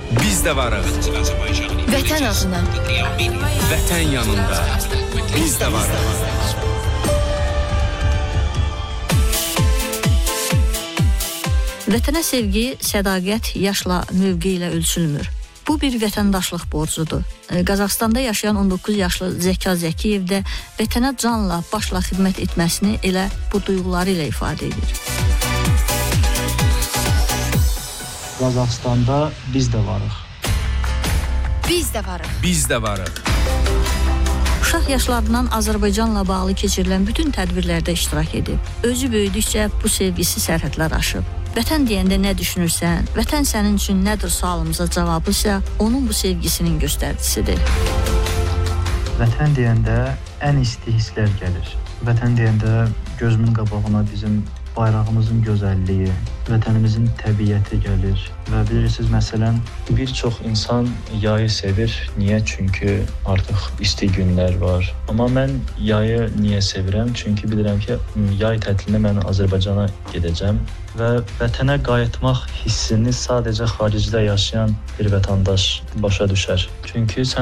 Biz də varıq. Vətən adına. Vətən yanında. Biz də varıq. Vətənə sevgi, sədaqət yaşla, mövqe ilə ölçülmür. Bu bir vətəndaşlıq borcudur. Qazaxstanda yaşayan 19 yaşlı Zəka Zəkiyev də vətənə canla, başla xidmət etməsini elə bu duyğuları ilə ifadə edir. Qazaxstanda biz də varıq. Biz də varıq. Biz də varıq. Uşaq yaşlarından Azərbaycanla bağlı keçirilən bütün tədbirlərdə iştirak edib. Özü böyüdükcə bu sevgisi sərhədlər aşıb. Vətən deyəndə nə düşünürsən, vətən sənin üçün nədir sualımıza cavabı isə onun bu sevgisinin göstəricisidir. Vətən deyəndə ən isti hisslər gəlir. Vətən deyəndə gözümün qabağına bizim bayrağımızın gözəlliyi, vətənimizin təbiəti gəlir. Və bilirsiniz, məsələn, bir çox insan yayı sevir. Niyə? Çünki artıq isti günlər var. Amma mən yayı niyə sevirəm? Çünki bilirəm ki, yay tətilinə mən Azərbaycana gedəcəm və vətənə qayıtmaq hissini sadəcə xaricdə yaşayan bir vətəndaş başa düşər. Çünki sən